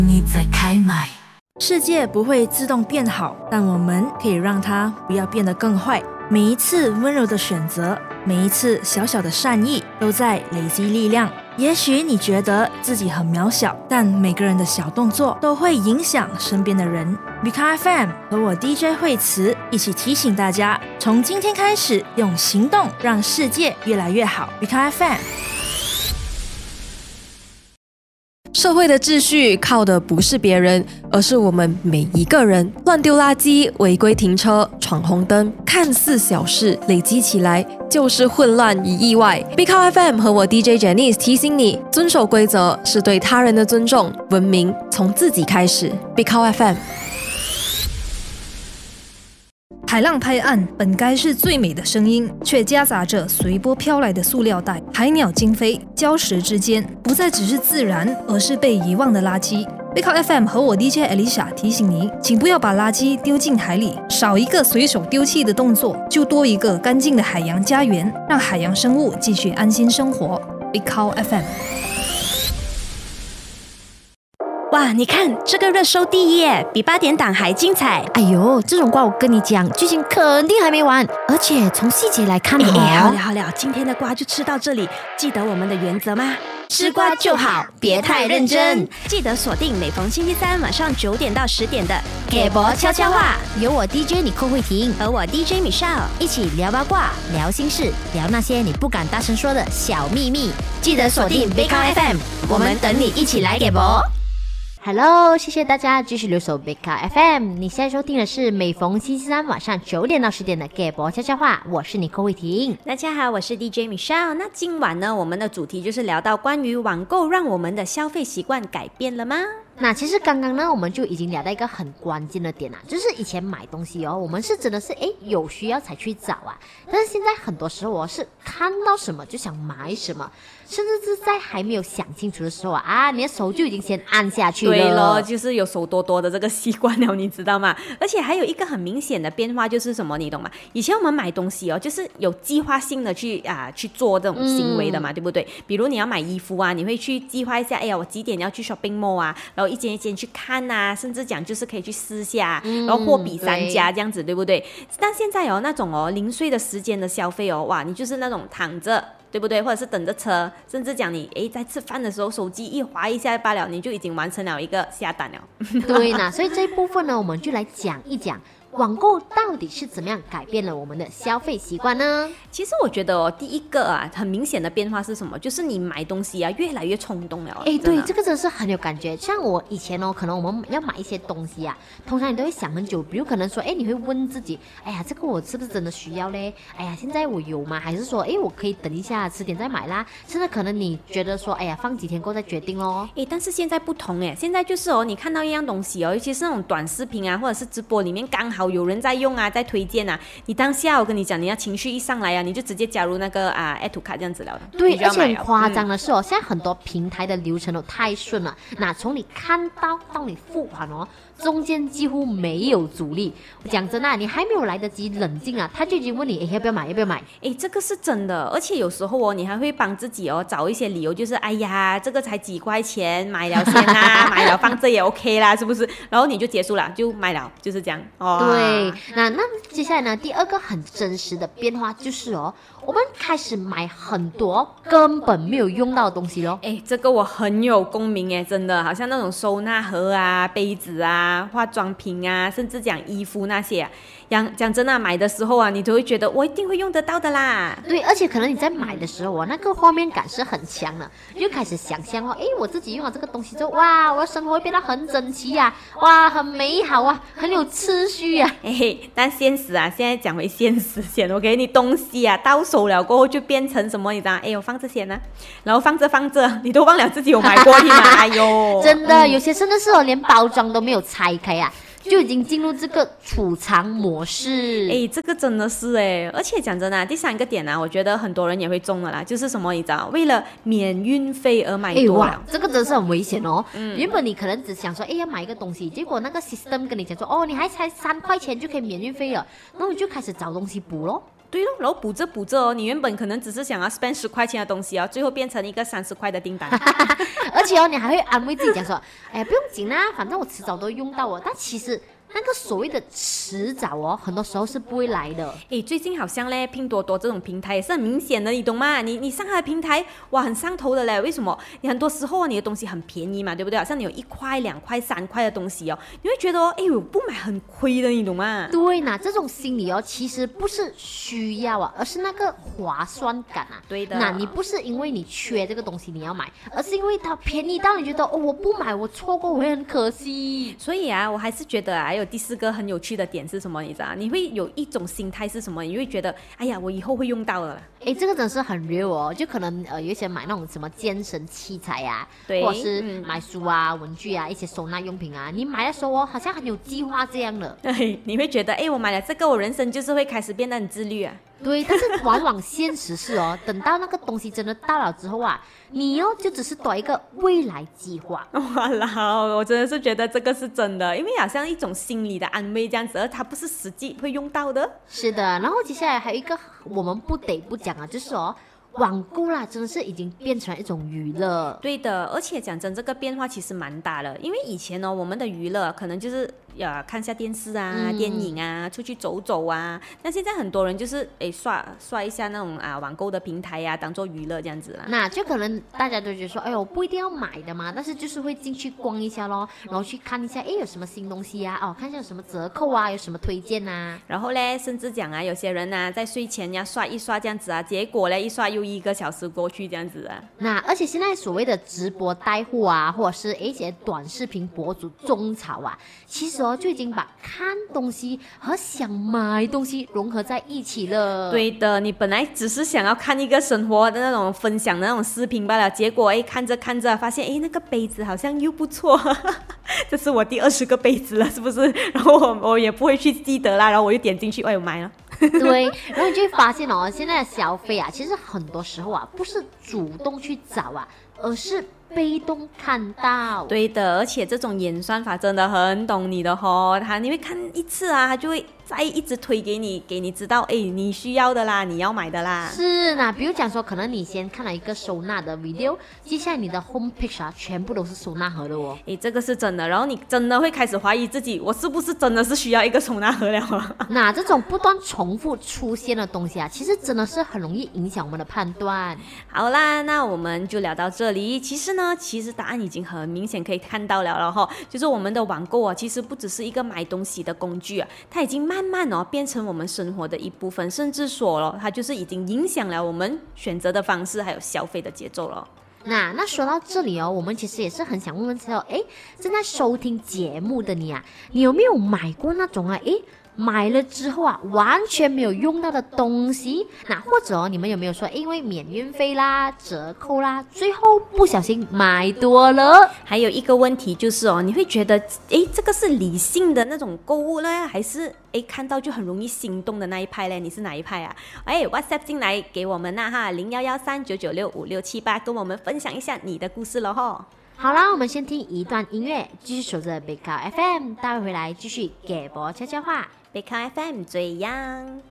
你在开麦。 世界不会自动变好，但我们可以让它不要变得更坏。每一次温柔的选择，每一次小小的善意，都在累积力量。也许你觉得自己很渺小，但每个人的小动作都会影响身边的人。Bika FM 和我 DJ 惠慈一起提醒大家，从今天开始，用行动让世界越来越好。Bika FM。 社会的秩序靠的不是别人，而是我们每一个人。乱丢垃圾、违规停车、闯红灯，看似小事，累积起来就是混乱与意外。Bika FM 和我 DJ Janice 提醒你，遵守规则是对他人的尊重，文明从自己开始。Bika FM。 海浪拍岸，本该是最美的声音，却夹杂着随波飘来的塑料袋、海鸟惊飞，礁石之间不再只是自然，而是被遗忘的垃圾。Bika FM 和我 DJ Alicia 提醒您，请不要把垃圾丢进海里，少一个随手丢弃的动作，就多一个干净的海洋家园，让海洋生物继续安心生活。Bika FM。 哇，你看这个热搜第一耶，比8点档还精彩。 哎呦，这种瓜我跟你讲，剧情肯定还没完，而且从细节来看好了，今天的瓜就吃到这里。记得我们的原则吗？吃瓜就好，别太认真。记得锁定每逢星期三晚上9点到10点的给博悄悄话， 有我 DJ 你寇慧婷和我 DJ Michelle 一起聊八卦、聊心事、聊那些你不敢大声说的小秘密。 记得锁定 Bika FM， 我们等你一起来给博。 Hello， 谢谢大家继续留守 Bika FM。你现在收听的是每逢星期三晚上9点到10点的给博悄悄话，我是你寇慧婷。 大家好，我是 DJ Michelle。那今晚呢，我们的主题就是聊到关于网购让我们的消费习惯改变了吗？ 那其实刚刚呢，我们就已经聊到一个很关键的点就是以前买东西我们是真的是有需要才去找但是现在很多时候是看到什么就想买什么，甚至是在还没有想清楚的时候你的手就已经先按下去了。 对咯，就是有手多多的这个习惯了，你知道吗？而且还有一个很明显的变化就是什么，你懂吗？以前我们买东西就是有计划性的去做这种行为的嘛，对不对？比如你要买衣服你会去计划一下，我几点要去 shopping mall 然后一间一间去看甚至讲就是可以去试下然后货比三家这样子，对不对？但现在那种零碎的时间的消费哇，你就是那种躺着，对不对？或者是等着车，甚至讲你在吃饭的时候手机一滑一下罢了，你就已经完成了一个下单了。 对呢，所以这一部分呢，我们就来讲一讲网购到底是怎么样改变了我们的消费习惯呢？ 其实我觉得第一个很明显的变化是什么？就是你买东西越来越冲动了。 对，这个真的是很有感觉。像我以前可能我们要买一些东西通常你都会想很久，比如可能说你会问自己，这个我是不是真的需要嘞？现在我有吗？还是说我可以等一下迟点再买啦？甚至可能你觉得说放几天过再决定咯。 但是现在不同现在就是你看到一样东西尤其是那种短视频或者是直播里面刚好有人在用在推荐你当下我跟你讲，你要情绪一上来你就直接加入那个add to cart 这样子了。 对，而且很夸张的是现在很多平台的流程都太顺了，那从你看到你付款中间几乎没有阻力。讲真你还没有来得及冷静他就已经问你要不要买要不要买。 这个是真的，而且有时候你还会帮自己找一些理由，就是这个才几块钱，买了先买了放这也 OK 啦，是不是？然后你就结束了，就买了，就是这样。 对，那接下来呢，第二个很真实的变化就是我们开始买很多根本没有用到的东西咯。 这个我很有共鸣真的，好像那种收纳盒杯子化妆品甚至讲衣服那些讲真的买的时候你都会觉得我一定会用得到的啦。 对，而且可能你在买的时候那个画面感是很强的，你就开始想象我自己用了这个东西之后，哇，我的生活会变得很整齐哇，很美好很有秩序但现实现在讲回现实先，我给你东西到手了过后就变成什么，你知道我放这些呢，然后放着你都忘了自己有买过哎呦， 真的有些真的是连包装都没有拆开就已经进入这个储藏模式。 这个真的是而且讲真第三个点我觉得很多人也会中了啦，就是什么你知道，为了免运费而买多了。 这个真是很危险原本你可能只想说要买一个东西，结果那个 system 跟你讲说你还才3块钱就可以免运费了，然后你就开始找东西补咯。 对咯，然后补着哦，你原本可能只是想要 spend 10块钱的东西哦，最后变成一个30块的订单。 而且哦，你还会安慰自己讲说，哎呀，不用紧啦，反正我迟早都会用到哦。但其实那个所谓的迟早哦，很多时候是不会来的。 诶，最近好像嘞，拼多多这种平台也是很明显的，你懂吗？你上它的平台，哇，很上头的嘞。为什么？你很多时候你的东西很便宜嘛，对不对？好像你有1块、2块、3块的东西哦，你会觉得哦，哎，我不买很亏的，你懂吗？ 对呐，这种心理哦，其实不是需要啊，而是那个划算感啊。 对的。 那你不是因为你缺这个东西你要买，而是因为它便宜到你觉得哦，我不买我错过我会很可惜。 所以啊，我还是觉得还有第4个很有趣的点是什么？你知道？你会有一种心态是什么？你会觉得，哎呀，我以后会用到的。 哎，这个真是很 real 哦，就可能有一些买那种什么健身器材啊， 对， 或者是买书啊、文具啊、一些收纳用品啊，你买的时候哦，好像很有计划这样的。 你会觉得，哎，我买了这个，我人生就是会开始变得很自律啊。 对，但是往往现实是哦，等到那个东西真的到了之后啊，你哦就只是多一个未来计划。 哇啦，我真的是觉得这个是真的，因为好像一种心理的安慰这样子，而它不是实际会用到的。 是的，然后接下来还有一个我们不得不讲啊，就是哦，网购啦，真的是已经变成一种娱乐。 对的，而且讲真，这个变化其实蛮大的，因为以前呢，我们的娱乐可能就是看下电视啊、电影啊、出去走走啊。那现在很多人就是刷一下那种网购的平台啊，当做娱乐这样子啦。 那就可能大家都觉得说，哎呦，不一定要买的嘛，但是就是会进去逛一下咯，然后去看一下，哎，有什么新东西啊？哦，看一下有什么折扣啊，有什么推荐啊。 然后嘞，甚至讲啊，有些人啊，在睡前要刷一刷这样子啊，结果嘞，一刷又1个小时过去这样子啊。 那而且现在所谓的直播带货啊，或者是一些短视频博主种草啊，其实就已经把看东西和想买东西融合在一起了。 对的，你本来只是想要看一个生活的那种分享的那种视频罢了，结果看着看着发现，那个杯子好像又不错，这是我第20个杯子了，是不是？然后我也不会去记得啦，然后我就点进去，我买了。 对，然后你就会发现哦，现在的消费啊，其实很多时候啊，不是主动去找啊，而是被动看到。 对的，而且这种演算法真的很懂你的你会看一次啊，他就会再一直推给你知道，你需要的啦，你要买的啦。 是呢，比如讲说，可能你先看了一个收纳的 video， 接下来你的 home page 啊，全部都是收纳盒的哦。 这个是真的，然后你真的会开始怀疑自己，我是不是真的是需要一个收纳盒了？ 那这种不断重复出现的东西啊，其实真的是很容易影响我们的判断。 好啦，那我们就聊到这里。其实答案已经很明显可以看到了哈，就是我们的网购啊，其实不只是一个买东西的工具啊，它已经慢慢变成我们生活的一部分，甚至说它就是已经影响了我们选择的方式，还有消费的节奏了。 那说到这里哦，我们其实也是很想问问说，正在收听节目的你啊，你有没有买过那种买了之后啊，完全没有用到的东西？那或者你们有没有说，因为免运费啦、折扣啦，最后不小心买多了？ 还有一个问题就是你会觉得，这个是理性的那种购物呢，还是看到就很容易心动的那一派呢？你是哪一派啊？WhatsApp 进来给我们0113996567跟我们分享一下你的故事了哈。 好啦，我们先听一段音乐，继续守着北考 FM， 待会回来继续给博悄悄话。 北康 FM 最阳。